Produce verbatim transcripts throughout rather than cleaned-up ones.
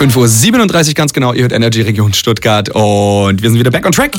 fünf Uhr siebenunddreißig ganz genau. Ihr hört Energy Region Stuttgart und wir sind wieder back on track.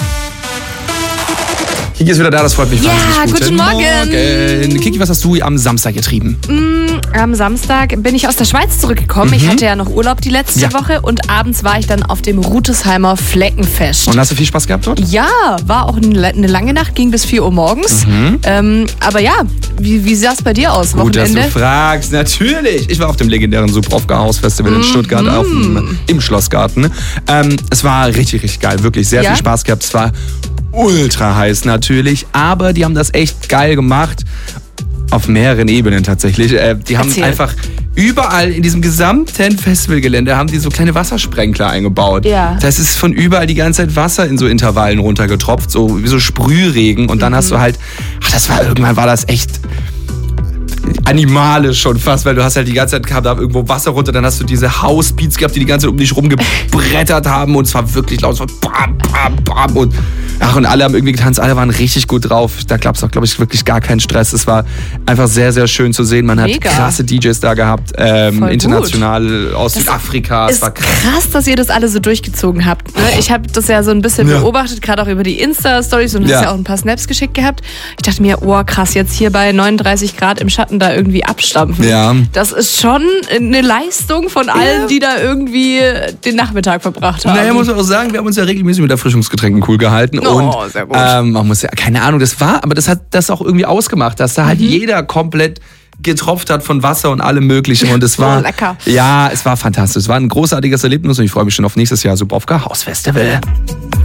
Kiki ist wieder da, das freut mich ja, wahnsinnig. Guten, guten Morgen. Morgen. Kiki, was hast du am Samstag getrieben? Mm, am Samstag bin ich aus der Schweiz zurückgekommen. Mhm. Ich hatte ja noch Urlaub die letzte ja. Woche und abends war ich dann auf dem Rutesheimer Fleckenfest. Und hast du viel Spaß gehabt dort? Ja, war auch eine, eine lange Nacht, ging bis vier Uhr morgens. Mhm. Ähm, aber ja, wie, wie sah es bei dir aus, Gut, Wochenende? dass du fragst, natürlich. Ich war auf dem legendären Supravka House Festival in Stuttgart mhm. auf dem, im Schlossgarten. Ähm, es war richtig, richtig geil, wirklich sehr ja? viel Spaß gehabt. Es war ultra heiß natürlich, aber die haben das echt geil gemacht. Auf mehreren Ebenen tatsächlich. Äh, die haben Erzähl. einfach überall in diesem gesamten Festivalgelände haben die so kleine Wassersprenkler eingebaut. Ja. Das heißt, es ist von überall die ganze Zeit Wasser in so Intervallen runtergetropft, so wie so Sprühregen. Und dann mhm. hast du halt, ach, das war irgendwann war das echt animalisch schon fast, weil du hast halt die ganze Zeit kam da irgendwo Wasser runter, dann hast du diese House-Beats gehabt, die die ganze Zeit um dich rumgebrettert haben und es war wirklich laut, es war bam, bam, bam und ach, und alle haben irgendwie getanzt, alle waren richtig gut drauf. Da gab es auch, glaube ich, wirklich gar keinen Stress. Es war einfach sehr, sehr schön zu sehen. Man Mega. hat krasse D Js da gehabt, ähm, international aus das Südafrika. Es war krass. krass, dass ihr das alle so durchgezogen habt. Ne? Ich habe das ja so ein bisschen ja. beobachtet, gerade auch über die Insta-Stories und ja. hast ja auch ein paar Snaps geschickt gehabt. Ich dachte mir, oh krass, jetzt hier bei neununddreißig Grad im Schatten da irgendwie abstampfen. Ja. Das ist schon eine Leistung von allen, ja. die da irgendwie den Nachmittag verbracht haben. Naja, muss man auch sagen, wir haben uns ja regelmäßig mit Erfrischungsgetränken cool gehalten. Oh, und sehr gut. Ähm, man muss ja, keine Ahnung, das war, aber das hat das auch irgendwie ausgemacht, dass da halt mhm. jeder komplett getropft hat von Wasser und allem Möglichen. Und es war, oh, lecker. Ja, es war fantastisch. Es war ein großartiges Erlebnis und ich freue mich schon auf nächstes Jahr Supravka House Festival.